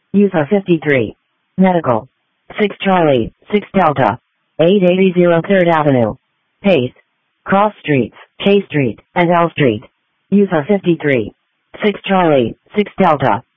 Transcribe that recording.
User 53. Medical. 6 Charlie, 6 Delta. 880 3rd Avenue. Pace. Cross Streets, K Street, and L Street. User 53. 6 Charlie, 6 Delta.